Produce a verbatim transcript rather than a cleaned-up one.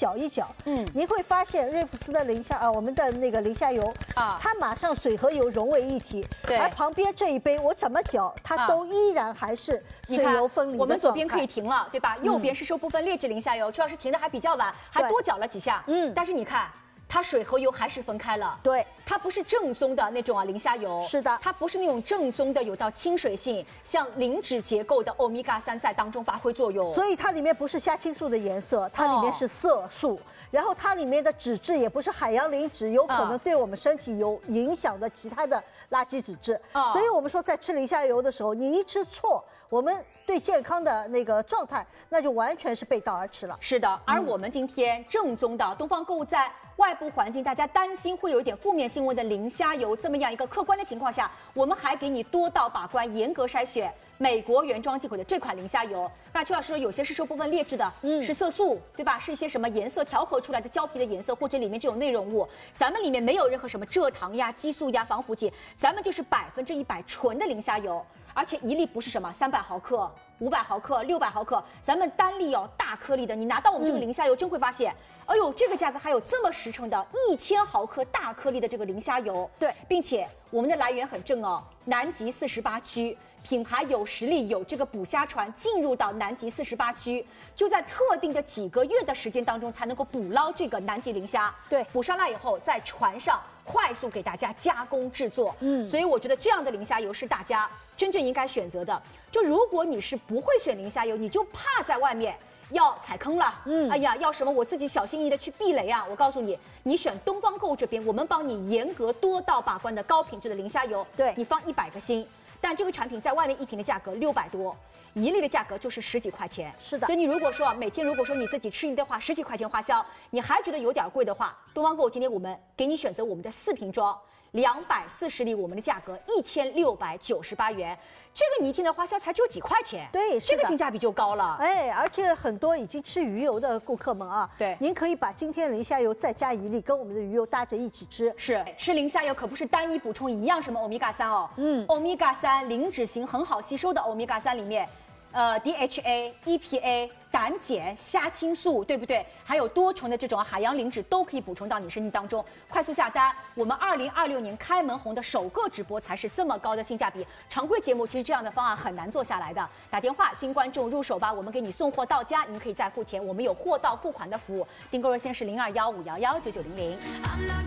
搅一搅， 嗯， 您会发现瑞普斯的磷虾啊，我们的那个磷虾油啊，它马上水和油融为一体， 对， 而旁边这一杯我怎么搅，它都依然还是水油分离的状态。 我们左边可以停了，对吧？右边是受部分劣质磷虾油，邱老师停的还比较晚，还多搅了几下，嗯，但是你看。它水和油还是分开了， 对， 它不是正宗的那种啊磷虾油， 是的， 它不是那种正宗的有到亲水性，像磷脂结构的欧米伽三在当中发挥作用， 所以它里面不是虾青素的颜色，它里面是色素。哦，然后它里面的脂质也不是海洋磷脂，有可能对我们身体有影响的其他的垃圾脂质。哦，所以我们说在吃磷虾油的时候，你一吃错，我们对健康的那个状态，那就完全是背道而驰了。 是的，而我们今天正宗的东方购物在外部环境大家担心会有一点负面新闻的磷虾油，这么样一个客观的情况下，我们还给你多道把关，严格筛选美国原装进口的这款磷虾油。那邱老师说有些是受部分劣质的，嗯，是色素，对吧？是一些什么颜色调和出来的胶皮的颜色，或者里面就有内容物。咱们里面没有任何什么蔗糖呀、激素呀、防腐剂，咱们就是百分之一百纯的磷虾油。而且一粒不是什么三百毫克、五百毫克、六百毫克，咱们单粒哦大颗粒的。你拿到我们这个磷虾油，真会发现，哎呦，这个价格还有这么实诚的一千毫克大颗粒的这个磷虾油。 对， 并且我们的来源很正哦，南极四十八区。品牌有实力，有这个捕虾船进入到南极四十八区，就在特定的几个月的时间当中才能够捕捞这个南极磷虾。 对， 捕上来以后，在船上快速给大家加工制作。嗯，所以我觉得这样的磷虾油是大家真正应该选择的。就如果你是不会选磷虾油，你就怕在外面要踩坑了，嗯，哎呀，要什么我自己小心翼翼的去避雷啊！我告诉你，你选东方购物这边，我们帮你严格多道把关的高品质的磷虾油， 对你放一百个心。但这个产品在外面一瓶的价格六百多，一粒的价格就是十几块钱。 是的， 所以你如果说每天如果说你自己吃一的话，十几块钱花销，你还觉得有点贵的话，东方购今天我们给你选择我们的四瓶装，两百四十粒，我们的价格一千六百九十八元。这个你一天的花销才只有几块钱， 对， 这个性价比就高了。 哎，而且很多已经吃鱼油的顾客们啊， 对， 您可以把今天磷虾油再加一粒，跟我们的鱼油搭着一起吃。 是，吃磷虾油可不是单一补充一样什么欧米伽三哦，嗯，欧米伽三磷脂型很好吸收的欧米伽三里面。呃 ，D H A、E P A、胆碱、虾青素，对不对？还有多重的这种海洋磷脂都可以补充到你身体当中。快速下单，我们二零二六年开门红的首个直播才是这么高的性价比。常规节目其实这样的方案很难做下来的。打电话，新观众入手吧，我们给你送货到家，您可以再付钱，我们有货到付款的服务。订购热线是零二幺五幺幺九九零零。